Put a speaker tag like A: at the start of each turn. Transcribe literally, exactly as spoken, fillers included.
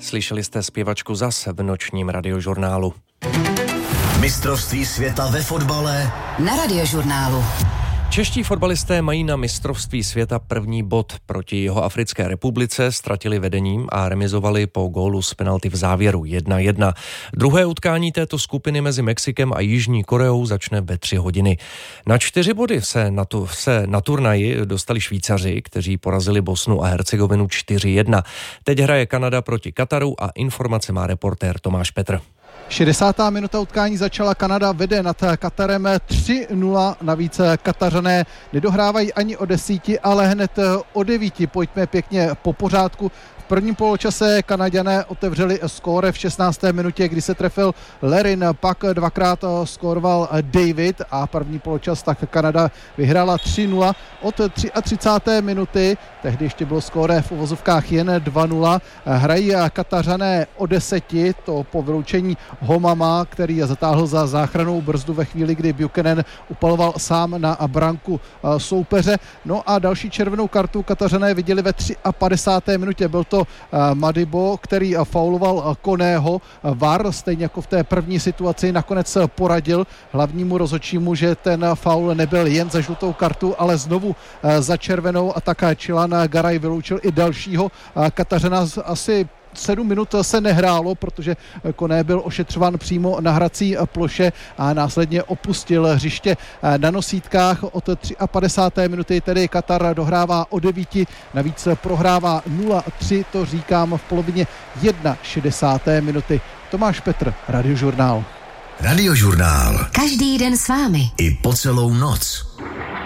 A: Slyšeli jste zpěvačku zase v nočním radiožurnálu.
B: Mistrovství světa ve fotbale
C: na Radiožurnálu.
A: Čeští fotbalisté mají na mistrovství světa první bod. Proti Jihoafrické republice ztratili vedením a remizovali po gólu z penalty v závěru jedna jedna. Druhé utkání této skupiny mezi Mexikem a Jižní Koreou začne ve tři hodiny. Na čtyři body se na, tu, se na turnaji dostali Švýcaři, kteří porazili Bosnu a Hercegovinu čtyři jedna. Teď hraje Kanada proti Kataru a informace má reportér Tomáš Petr.
D: šedesátá minuta utkání začala, Kanada vede nad Katarem tři nula, navíc Katařané nedohrávají ani o desíti, ale hned o devíti. Pojďme pěkně po pořádku. V prvním poločase Kanaďané otevřeli skóre v šestnácté minutě, kdy se trefil Larin, pak dvakrát skóroval David a první poločas tak Kanada vyhrála tři nula. Od třicáté třetí minuty, tehdy ještě bylo skóre v uvozovkách jen dva nula, hrají Katařané o deseti, to po vyloučení Homama, který je zatáhl za záchrannou brzdu ve chvíli, kdy Buchanan upaloval sám na branku soupeře. No a další červenou kartu Katařané viděli ve padesáté třetí minutě. Byl to Madibo, který fauloval Koného. V A R, stejně jako v té první situaci, nakonec poradil hlavnímu rozhodčímu, že ten faul nebyl jen za žlutou kartu, ale znovu za červenou, a tak Čilan Garaj vyloučil i dalšího Katařana. Asi sedm minut se nehrálo, protože Koné byl ošetřován přímo na hrací ploše a následně opustil hřiště na nosítkách. Od padesáté třetí minuty tedy Katar dohrává o devíti, navíc prohrává nula tři, to říkám v polovině šedesáté první minuty. Tomáš Petr, Radiožurnál.
B: Radiožurnál.
C: Každý den s vámi.
B: I po celou noc.